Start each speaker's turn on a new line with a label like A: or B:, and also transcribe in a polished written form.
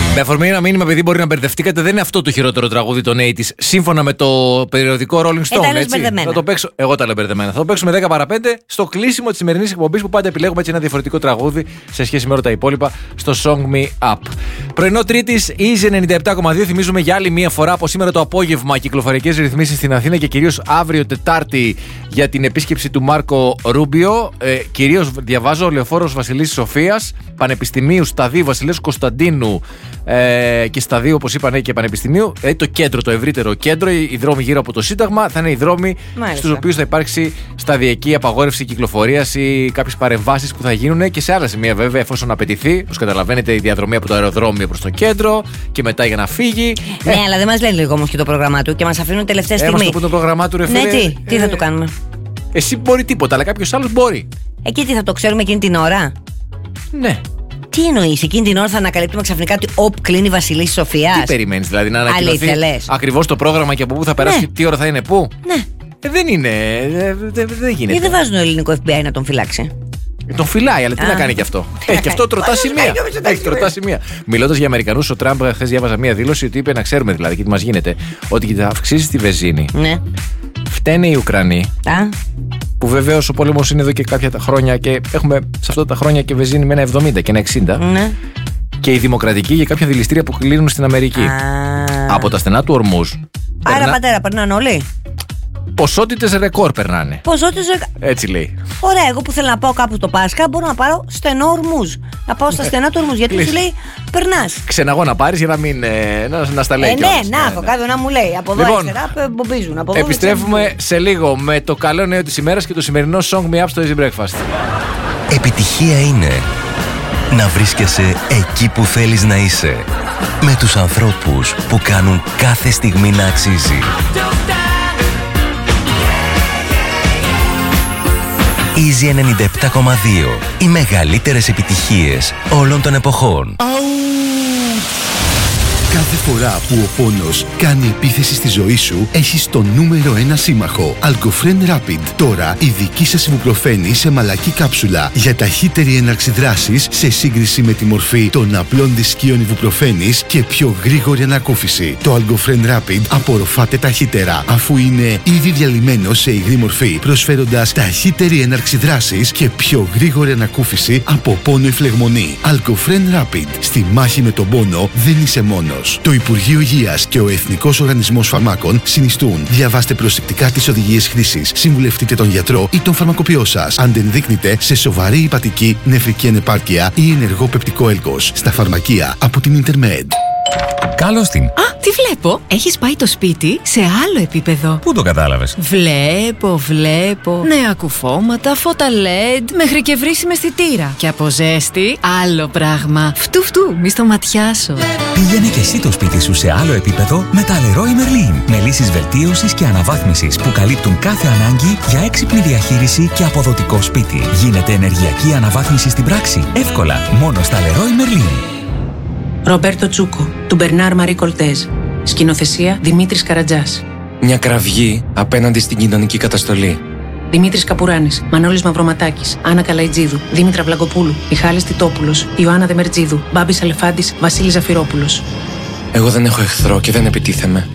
A: Με αφορμή ένα μήνυμα, επειδή μπορεί να μπερδευτήκατε, δεν είναι αυτό το χειρότερο τραγούδι των 80's. Σύμφωνα με το περιοδικό Rolling Stone. Έτσι. Θα το παίξω. Εγώ τα λέω μπερδεμένα. Θα το παίξουμε 10 παρα 5 στο κλείσιμο τη σημερινής εκπομπής που πάντα επιλέγουμε έτσι ένα διαφορετικό τραγούδι σε σχέση με όλα τα υπόλοιπα στο Song Me Up. Πρωινό Τρίτης, Easy 97,2. Θυμίζουμε για άλλη μία φορά από σήμερα το απόγευμα κυκλοφοριακές ρυθμίσεις στην Αθήνα και κυρίως αύριο Τετάρτη για την επίσκεψη του Μάρκο Ρούμπιο. Κυρίως διαβάζω Λεωφόρος Βασιλής Σοφίας, Πανεπιστημίου, Σταδίου Βασιλέως Κωνσταντίνου και Σταδίου, όπως είπανε, και Πανεπιστημίου. Το κέντρο, το ευρύτερο κέντρο, οι δρόμοι γύρω από το Σύνταγμα θα είναι οι δρόμοι στους οποίους θα υπάρξει σταδιακή απαγόρευση κυκλοφορίας ή κάποιες παρεμβάσεις που θα γίνουν και σε άλλα σημεία, βέβαια, εφόσον απαιτηθεί. Όπως καταλαβαίνετε, η διαδρομή από το αεροδρόμιο προς το κέντρο και μετά για να φύγει.
B: Ναι, αλλά δεν μας λένε λίγο όμως και το πρόγραμμά του και μας αφήνουν τελευταία στιγμή.
A: Μας το πούν το πρόγραμμά του, ρε φίλε.
B: Ναι, τι θα του κάνουμε.
A: Εσύ μπορεί τίποτα, αλλά κάποιος άλλος μπορεί.
B: Εκεί τι θα το ξέρουμε εκείνη την ώρα.
A: Ναι.
B: Τι εννοείς, εκείνη την ώρα θα ανακαλύπτουμε ξαφνικά ότι κλείνει η Βασιλής Σοφίας.
A: Τι περιμένεις, δηλαδή, να ανακοινωθεί ακριβώς το πρόγραμμα και από πού θα περάσει, τι ώρα θα είναι πού.
B: Ναι.
A: Δεν είναι. Δεν γίνεται.
B: Γιατί δεν βάζουν το ελληνικό FBI να τον φυλάξει.
A: Τον φυλάει, αλλά τι να κάνει κι αυτό. Έχει και αυτό τροτά σημεία. Έχει τροτά σημεία. Μιλώντας για Αμερικανούς, ο Τραμπ χθες διάβαζα μία δήλωση ότι είπε να ξέρουμε δηλαδή και τι μας γίνεται, ότι για να αυξήσει τη βενζίνη.
B: Ναι.
A: Φταίνε οι Ουκρανοί. Που βεβαίως ο πόλεμος είναι εδώ και κάποια χρόνια και έχουμε σε αυτά τα χρόνια και βενζίνη με ένα 70 και ένα 60.
B: Ναι.
A: Και οι δημοκρατικοί για κάποια δηληστήρια που κλείνουν στην Αμερική. Από τα στενά του Ορμούζ.
B: Άρα, πατέρα, περνάνε όλοι.
A: Ποσότητες ρεκόρ περνάνε. Έτσι λέει.
B: Ωραία, εγώ που θέλω να πάω κάπου το Πάσχα μπορώ να πάρω στενό Ορμούζ. Να πάω στα στενά του Ορμούζ. Γιατί σου λέει περνάς.
A: Ξεναγώ να πάρεις για να μην. Να στα λέει.
B: Ναι, να έχω κάποιο να μου λέει. Από εδώ αριστερά μπομπίζουν.
A: Επιστρέφουμε σε λίγο με το καλό νέο της ημέρας και το σημερινό Song Me Up στο Easy Breakfast.
C: Επιτυχία είναι να βρίσκεσαι εκεί που θέλεις να είσαι. Με τους ανθρώπους που κάνουν κάθε στιγμή να αξίζει. Easy 97,2. Οι μεγαλύτερες επιτυχίες όλων των εποχών.
D: Κάθε φορά που ο πόνος κάνει επίθεση στη ζωή σου, έχεις το νούμερο 1 σύμμαχο. Algofren Rapid. Τώρα η δική σας Ibuprofen σε μαλακή κάψουλα για ταχύτερη έναρξη δράσης σε σύγκριση με τη μορφή των απλών δισκίων Ibuprofen και πιο γρήγορη ανακούφιση. Το Algofren Rapid απορροφάται ταχύτερα, αφού είναι ήδη διαλυμένο σε υγρή μορφή, προσφέροντας ταχύτερη έναρξη δράσης και πιο γρήγορη ανακούφιση από πόνο ή φλεγμονή. Algofren Rapid. Στη μάχη με τον πόνο δεν είσαι μόνος. Το Υπουργείο Υγείας και ο Εθνικός Οργανισμός Φαρμάκων συνιστούν. Διαβάστε προσεκτικά τις οδηγίες χρήσης. Συμβουλευτείτε τον γιατρό ή τον φαρμακοποιό σας. Αν δεν δείχνετε σε σοβαρή υπατική, νεφρική ανεπάρκεια ή ενεργό πεπτικό έλκος. Στα φαρμακεία από την Intermed.
E: Καλώς την.
F: Τι βλέπω, έχεις πάει το σπίτι σε άλλο επίπεδο.
E: Πού το κατάλαβες?
F: Βλέπω. Νέα κουφώματα, φώτα LED, μέχρι και βρύσιμη αισθητήρα. Και από ζέστη, άλλο πράγμα. Φτου, μη στο ματιάσω.
E: Πήγαινε και εσύ το σπίτι σου σε άλλο επίπεδο με τα Leroy Merlin. Με λύσεις βελτίωσης και αναβάθμισης που καλύπτουν κάθε ανάγκη για έξυπνη διαχείριση και αποδοτικό σπίτι. Γίνεται ενεργειακή αναβάθμιση στην πράξη. Εύκολα, μόνο στα Leroy Merlin.
G: Ρομπέρτο Τσούκο, του Μπερνάρ Μαρί Κολτέζ. Σκηνοθεσία Δημήτρης Καρατζάς.
H: Μια κραυγή απέναντι στην κοινωνική καταστολή.
G: Δημήτρης Καπουράνης, Μανώλης Μαυροματάκης, Άννα Καλαϊτζίδου, Δήμητρα Βλαγκοπούλου, Μιχάλης Τιτόπουλος, Ιωάννα Δεμερτζίδου, Μπάμπης Αλεφάντης, Βασίλης Ζαφυρόπουλος.
H: Εγώ δεν έχω εχθρό και δεν επιτίθεμαι.